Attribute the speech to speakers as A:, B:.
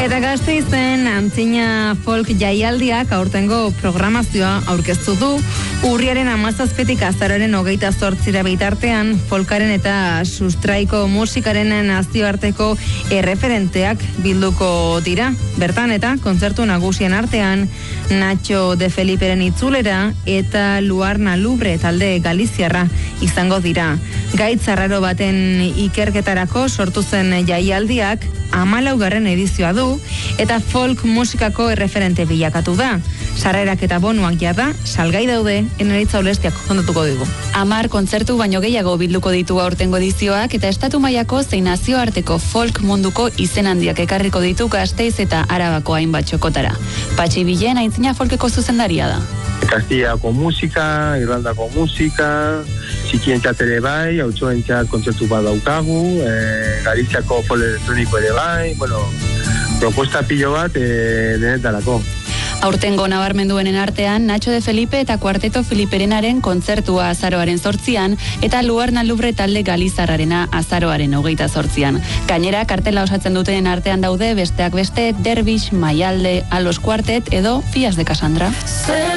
A: Eta Gasteizen antzina folk jaialdiak aurtengo programazioa aurkeztu du. Urriaren 17tik azaroaren 28ra bitartean folkaren eta sustraiko musikaren nazioarteko erreferenteak bilduko dira. Bertan eta kontzertu nagusien artean Nacho de Feliperen itzulera eta Luarna Lubre talde galiziarra izango dira. Gaitz arraro baten ikerketarako sortu zen jaialdiak 14. edizioa du eta folk musikako erreferente bilakatu da. Sarrerak eta bonuak jada salgai daude, Eneritza Olestiak kontatuko digu.
B: 10 kontzertu baino gehiago bilduko ditu aurtengo edizioak eta estatu mailako zein nazioarteko folk munduko izen handiak ekarriko ditu Gasteiz eta Arabako hainbat txokotara. Patxi Bilen aintzina folkeko zuzendaria da.
C: Kastilako musika, Irlandako musika, txikientzat ere bai, hautsoentzat kontzertu bat daukagu, Galiziako folk elektroniko ere bai, propuesta pilo bat denetarako.
B: Aurtengo nabarmenduenen artean, Nacho de Felipe eta Kuarteto Filiperenaren kontzertua azaroaren 8an eta Luarna Lubre talde galizarrarena azaroaren 28an. Gainera, kartela osatzen dutenen artean daude besteak beste Dervish, Maialde, Alos Quartet edo Fias de Cassandra.